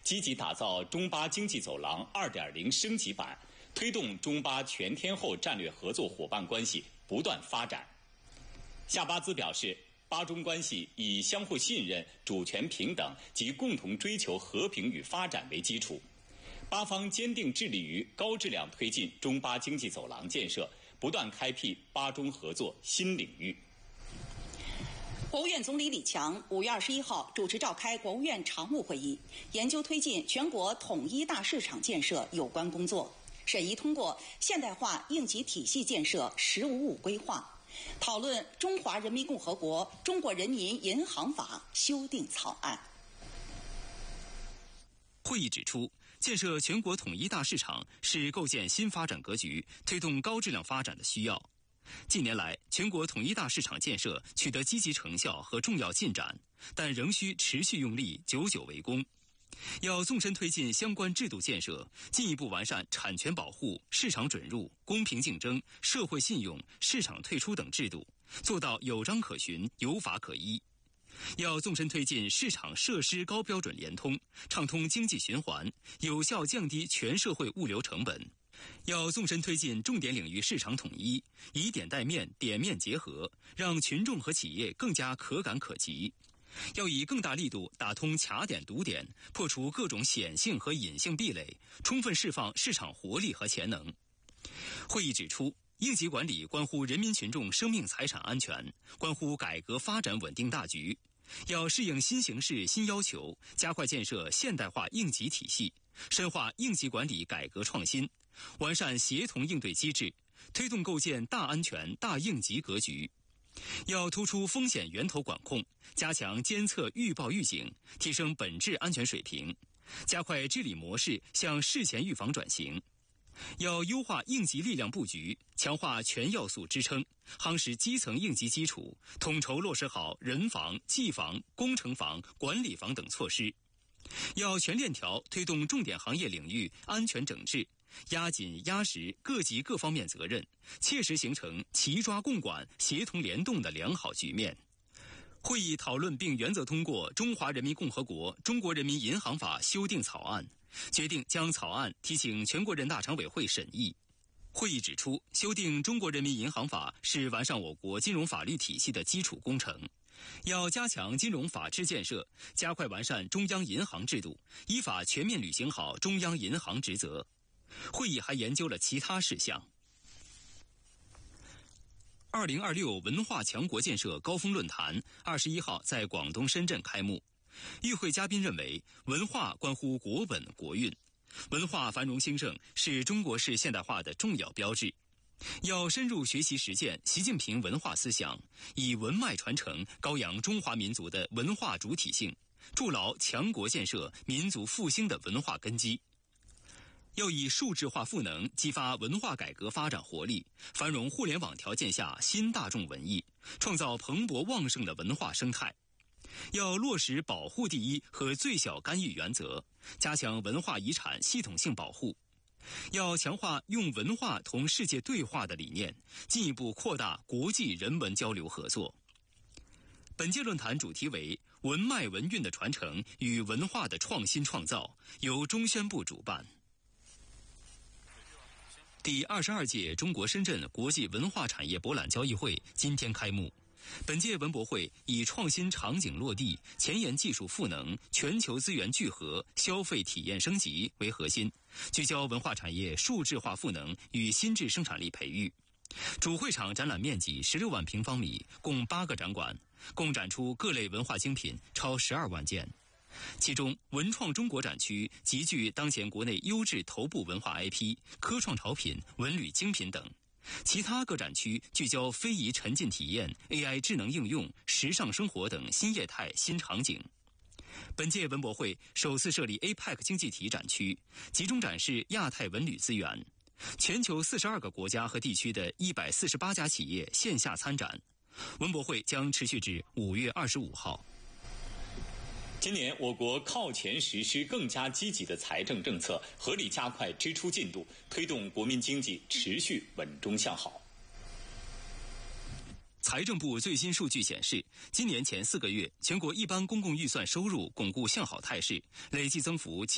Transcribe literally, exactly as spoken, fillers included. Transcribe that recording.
积极打造中巴经济走廊 二点零 升级版，推动中巴全天候战略合作伙伴关系不断发展。夏巴兹表示，巴中关系以相互信任、主权平等及共同追求和平与发展为基础，巴方坚定致力于高质量推进中巴经济走廊建设，不断开辟巴中合作新领域。 国务院总理李强五月二十一号主持召开国务院常务会议，研究推进全国统一大市场建设有关工作，审议通过现代化应急体系建设“十五五”规划，讨论《中华人民共和国中国人民银行法》修订草案。 会议指出，建设全国统一大市场是构建新发展格局、推动高质量发展的需要。近年来，全国统一大市场建设取得积极成效和重要进展，但仍需持续用力，久久为功。要纵深推进相关制度建设，进一步完善产权保护、市场准入、公平竞争、社会信用、市场退出等制度，做到有章可循、有法可依。要纵深推进市场设施高标准联通，畅通经济循环，有效降低全社会物流成本。要纵深推进重点领域市场统一，以点带面、点面结合，让群众和企业更加可感可及。要以更大力度打通卡点堵点，破除各种显性和隐性壁垒，充分释放市场活力和潜能。会议指出，应急管理关乎人民群众生命财产安全，关乎改革发展稳定大局。要适应新形势新要求，加快建设现代化应急体系，深化应急管理改革创新，完善协同应对机制，推动构建大安全大应急格局。要突出风险源头管控，加强监测预报预警，提升本质安全水平，加快治理模式向事前预防转型。要优化应急力量布局，强化全要素支撑，夯实基层应急基础，统筹落实好人防、技防、工程防、管理防等措施。要全链条推动重点行业领域安全整治，压紧压实各级各方面责任，切实形成齐抓共管、协同联动的良好局面。会议讨论并原则通过《中华人民共和国中国人民银行法》修订草案，决定将草案提请全国人大常委会审议。会议指出，修订《中国人民银行法》是完善我国金融法律体系的基础工程，要加强金融法治建设，加快完善中央银行制度，依法全面履行好中央银行职责。会议还研究了其他事项。二零二六文化强国建设高峰论坛二十一号在广东深圳开幕。与会嘉宾认为，文化关乎国本国运，文化繁荣兴盛是中国式现代化的重要标志。要深入学习实践习近平文化思想，以文脉传承，高扬中华民族的文化主体性，筑牢强国建设、民族复兴的文化根基。要以数字化赋能激发文化改革发展活力，繁荣互联网条件下新大众文艺，创造蓬勃旺盛的文化生态。要落实保护第一和最小干预原则，加强文化遗产系统性保护。要强化用文化同世界对话的理念，进一步扩大国际人文交流合作。本届论坛主题为文脉文韵的传承与文化的创新创造，由中宣部主办。第二十二届中国深圳国际文化产业博览交易会今天开幕。本届文博会以创新场景落地、前沿技术赋能、全球资源聚合、消费体验升级为核心，聚焦文化产业数字化赋能与新质生产力培育。主会场展览面积十六万平方米，共八个展馆，共展出各类文化精品超十二万件。其中，文创中国展区集聚当前国内优质头部文化 I P、科创潮品、文旅精品等。其他各展区聚焦非遗沉浸体验、A I 智能应用、时尚生活等新业态新场景。本届文博会首次设立 A P E C 经济体展区，集中展示亚太文旅资源。全球四十二个国家和地区的一百四十八家企业线下参展。文博会将持续至五月二十五号。 今年我国靠前实施更加积极的财政政策，合理加快支出进度，推动国民经济持续稳中向好。 财政部最新数据显示，今年前四个月，全国一般公共预算收入巩固向好态势，累计增幅